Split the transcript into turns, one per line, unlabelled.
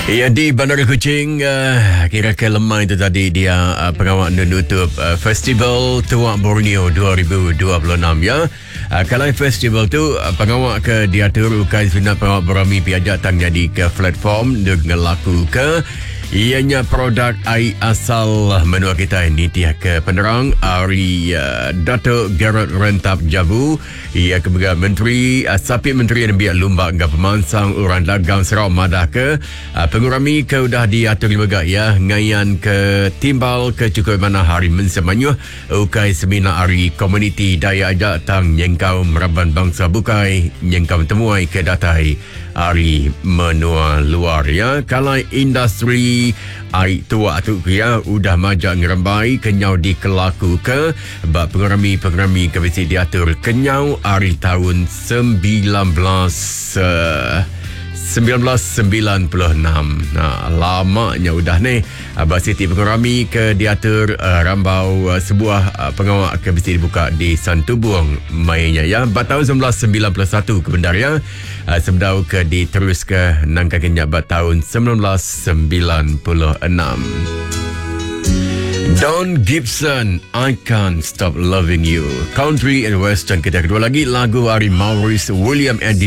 Ya, di Bandar Kuching, kira lemah itu tadi dia pengawal menutup Festival Tuak Borneo 2026 ya. Kalau festival tu pengawal ke diatur ukai sunat pengawal berami piajak tang jadi ke platform dengan laku ke ianya produk air asal menua kita ini dia ke penerang Ari Dato' Gerard Rentap Jabu ia kebegal Menteri Sapi Menteri dan Biak Lumbak dengan pemansang uran dagang Sarawak Madah ke pengurami ke udah diatur juga ya ngayan ke timbal ke cukup mana hari mensemanya ukai semina hari komuniti daya ajak tang nyengkau meraban bangsa bukai nyengkau temuai ke datai hari menua luar ya. Kalau industri air tua tu ya udah majak ngerembai kenyau di kelaku ke bab pengerami ke besi diatur kenyau hari tahun 1996. Lamanya udah ni Siti pengerami ke diatur rambau sebuah pengawal ke besi dibuka di Santubong mainnya ya. Tahun 1991 ke bendar ya. Sebedau ke diterus ke nangka kenyak tahun 1996. Don Gibson, I Can't Stop Loving You. Country and Western kita kedua lagi lagu dari Maurice William and